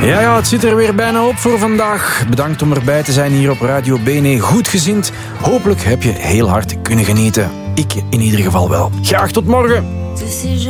Ja, het zit er weer bijna op voor vandaag. Bedankt om erbij te zijn hier op Radio BNE. Goedgezind. Hopelijk heb je heel hard kunnen genieten. Ik in ieder geval wel. Graag tot morgen.